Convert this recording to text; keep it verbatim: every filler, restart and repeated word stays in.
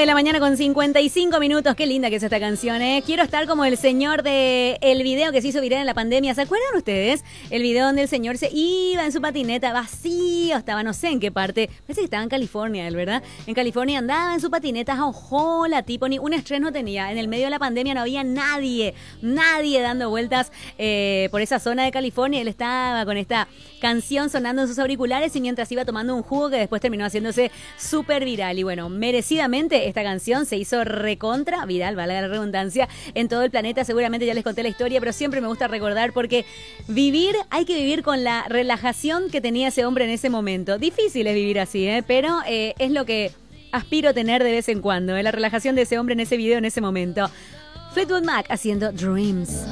la mañana con cincuenta y cinco minutos. Qué linda que es esta canción, ¿eh? Quiero estar como el señor de el video que se hizo viral en la pandemia. ¿Se acuerdan ustedes? El video donde el señor se iba en su patineta vacío. Estaba no sé en qué parte. Parece que estaba en California, él, ¿verdad? En California andaba en su patineta. Ojola, tipo, ni un estrés no tenía. En el medio de la pandemia no había nadie. Nadie dando vueltas eh, por esa zona de California. Él estaba con esta canción sonando en sus auriculares y mientras iba tomando un jugo que después terminó haciéndose súper viral. Y bueno, merecidamente esta canción se hizo recontra viral, valga la redundancia, en todo el planeta. Seguramente ya les conté la historia, pero siempre me gusta recordar porque vivir, hay que vivir con la relajación que tenía ese hombre en ese momento. Difícil es vivir así, ¿eh? Pero eh, es lo que aspiro a tener de vez en cuando, ¿eh? La relajación de ese hombre en ese video, en ese momento. Fleetwood Mac haciendo Dreams.